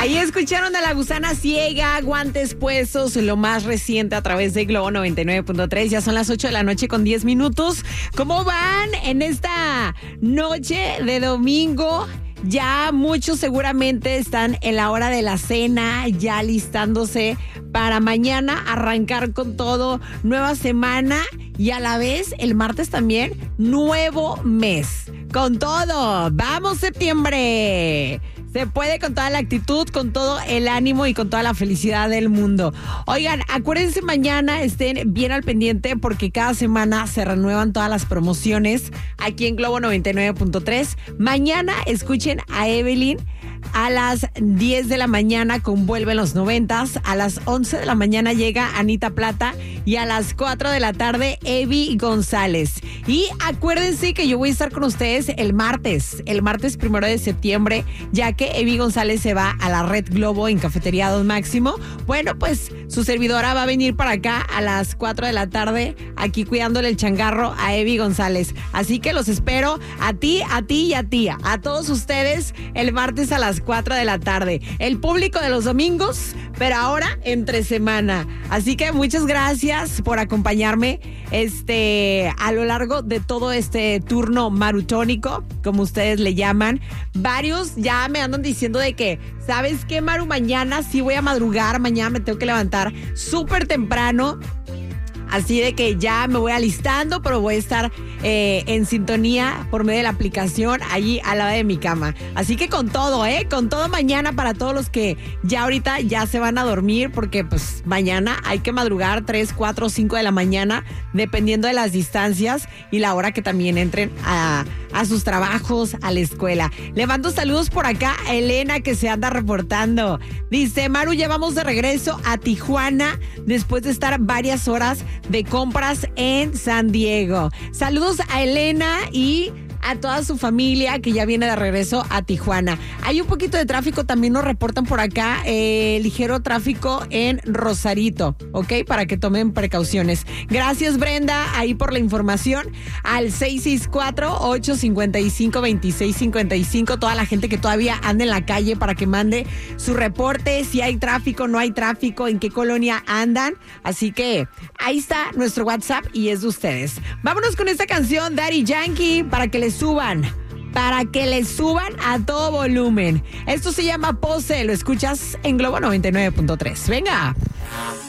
Ahí escucharon a La Gusana Ciega, Guantes Puestos, lo más reciente a través de Globo 99.3. Ya son las 8 de la noche con 10 minutos. ¿Cómo van en esta noche de domingo? Ya muchos seguramente están en la hora de la cena, ya listándose para mañana arrancar con todo, nueva semana y a la vez el martes también, nuevo mes. Con todo, ¡vamos septiembre! Se puede con toda la actitud, con todo el ánimo y con toda la felicidad del mundo. Oigan, acuérdense mañana, estén bien al pendiente porque cada semana se renuevan todas las promociones aquí en Globo 99.3. Mañana escuchen a Evelyn a las 10 de la mañana con Vuelve en los 90s. A las 11 de la mañana llega Anita Plata y a las 4 de la tarde Evi González. Y acuérdense que yo voy a estar con ustedes el martes 1 de septiembre, ya que Evi González se va a la Red Globo en Cafetería Don Máximo. Bueno, pues su servidora va a venir para acá a las 4 de la tarde, aquí cuidándole el changarro a Evi González. Así que los espero a ti y a ti, a todos ustedes el martes a las 4 de la tarde. El público de los domingos, pero ahora entre semana. Así que muchas gracias por acompañarme a lo largo de todo este turno marutónico, como ustedes le llaman. Varios ya me andan diciendo de que, ¿sabes qué, Maru? Mañana sí voy a madrugar, mañana me tengo que levantar súper temprano. Así de que ya me voy alistando, pero voy a estar en sintonía por medio de la aplicación allí al lado de mi cama. Así que con todo mañana para todos los que ya ahorita ya se van a dormir, porque pues mañana hay que madrugar 3, 4, 5 de la mañana, dependiendo de las distancias y la hora que también entren a sus trabajos, a la escuela. Le mando saludos por acá a Elena, que se anda reportando. Dice, Maru, ya vamos de regreso a Tijuana después de estar varias horas de compras en San Diego. Saludos a Elena y a toda su familia que ya viene de regreso a Tijuana. Hay un poquito de tráfico, también nos reportan por acá, ligero tráfico en Rosarito, ¿ok? Para que tomen precauciones. Gracias, Brenda, ahí por la información. Al 664-855-2655, toda la gente que todavía anda en la calle para que mande su reporte, si hay tráfico, no hay tráfico, en qué colonia andan. Así que ahí está nuestro WhatsApp y es de ustedes. Vámonos con esta canción, Daddy Yankee, para que le suban a todo volumen. Esto se llama Pose, lo escuchas en Globo 99.3. Venga.